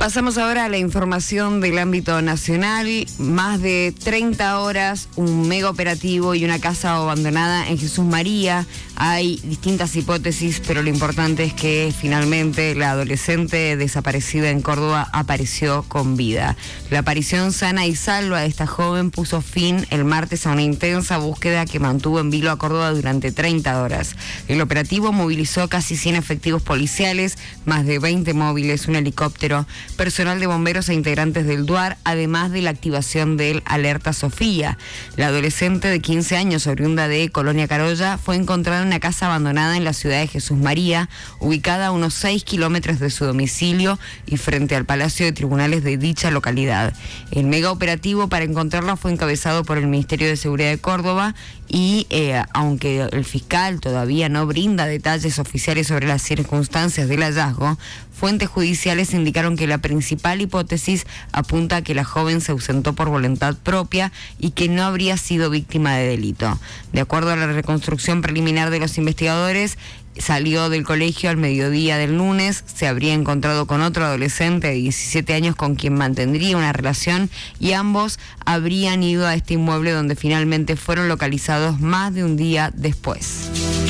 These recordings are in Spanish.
Pasamos ahora a la información del ámbito nacional. Más de 30 horas, un mega operativo y una casa abandonada en Jesús María. Hay distintas hipótesis, pero lo importante es que finalmente la adolescente desaparecida en Córdoba apareció con vida. La aparición sana y salva de esta joven puso fin el martes a una intensa búsqueda que mantuvo en vilo a Córdoba durante 30 horas. El operativo movilizó casi 100 efectivos policiales, más de 20 móviles, un helicóptero, personal de bomberos e integrantes del DUAR, además de la activación del Alerta Sofía. La adolescente de 15 años, oriunda de Colonia Carolla, fue encontrada en una casa abandonada en la ciudad de Jesús María, ubicada a unos 6 kilómetros de su domicilio y frente al Palacio de Tribunales de dicha localidad. El mega operativo para encontrarla fue encabezado por el Ministerio de Seguridad de Córdoba y aunque el fiscal todavía no brinda detalles oficiales sobre las circunstancias del hallazgo, fuentes judiciales indicaron que la principal hipótesis apunta a que la joven se ausentó por voluntad propia y que no habría sido víctima de delito. De acuerdo a la reconstrucción preliminar de los investigadores, salió del colegio al mediodía del lunes, se habría encontrado con otro adolescente de 17 años con quien mantendría una relación y ambos habrían ido a este inmueble donde finalmente fueron localizados más de un día después.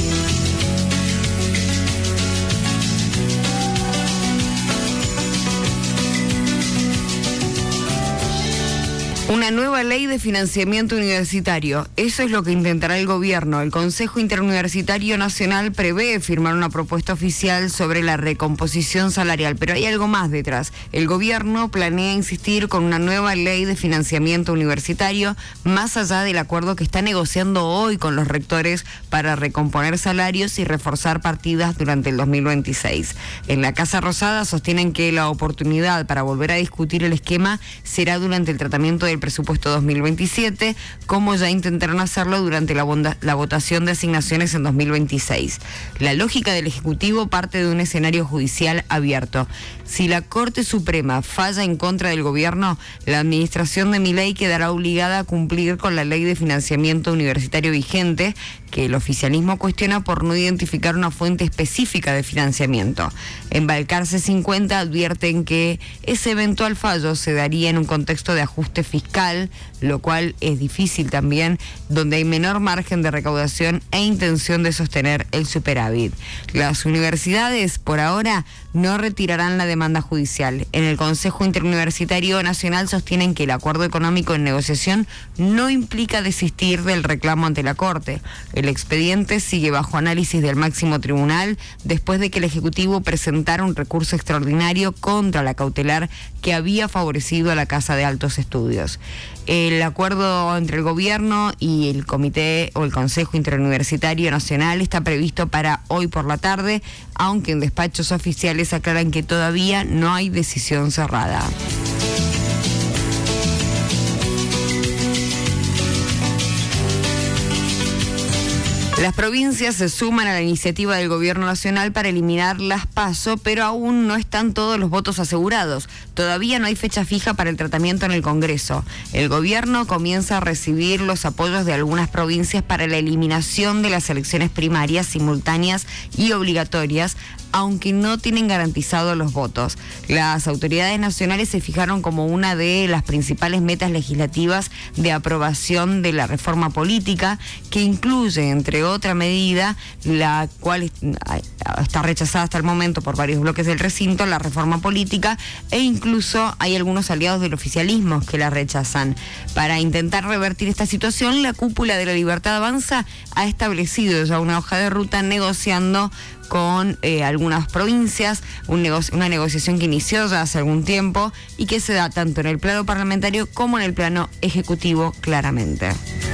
Una nueva ley de financiamiento universitario. Eso es lo que intentará el gobierno. El Consejo Interuniversitario Nacional prevé firmar una propuesta oficial sobre la recomposición salarial, pero hay algo más detrás. El gobierno planea insistir con una nueva ley de financiamiento universitario, más allá del acuerdo que está negociando hoy con los rectores para recomponer salarios y reforzar partidas durante el 2026. En la Casa Rosada sostienen que la oportunidad para volver a discutir el esquema será durante el tratamiento del presupuesto 2027, como ya intentaron hacerlo durante la votación de asignaciones en 2026. La lógica del Ejecutivo parte de un escenario judicial abierto. Si la Corte Suprema falla en contra del gobierno, la administración de Milei quedará obligada a cumplir con la ley de financiamiento universitario vigente, que el oficialismo cuestiona por no identificar una fuente específica de financiamiento. En Balcarce 50 advierten que ese eventual fallo se daría en un contexto de ajuste fiscal, lo cual es difícil también, donde hay menor margen de recaudación e intención de sostener el superávit. Las universidades, por ahora, no retirarán la demanda judicial. En el Consejo Interuniversitario Nacional sostienen que el acuerdo económico en negociación no implica desistir del reclamo ante la Corte. El expediente sigue bajo análisis del máximo tribunal después de que el Ejecutivo presentara un recurso extraordinario contra la cautelar que había favorecido a la Casa de Altos Estudios. El acuerdo entre el gobierno y el comité o el Consejo Interuniversitario Nacional está previsto para hoy por la tarde, aunque en despachos oficiales aclaran que todavía no hay decisión cerrada. Las provincias se suman a la iniciativa del Gobierno Nacional para eliminar las PASO, pero aún no están todos los votos asegurados. Todavía no hay fecha fija para el tratamiento en el Congreso. El Gobierno comienza a recibir los apoyos de algunas provincias para la eliminación de las elecciones primarias simultáneas y obligatorias, aunque no tienen garantizados los votos. Las autoridades nacionales se fijaron como una de las principales metas legislativas de aprobación de la reforma política, que incluye, entre otra medida, la cual está rechazada hasta el momento por varios bloques del recinto, la reforma política, e incluso hay algunos aliados del oficialismo que la rechazan. Para intentar revertir esta situación, la cúpula de La Libertad Avanza ha establecido ya una hoja de ruta negociando con algunas provincias, una negociación que inició ya hace algún tiempo y que se da tanto en el plano parlamentario como en el plano ejecutivo claramente.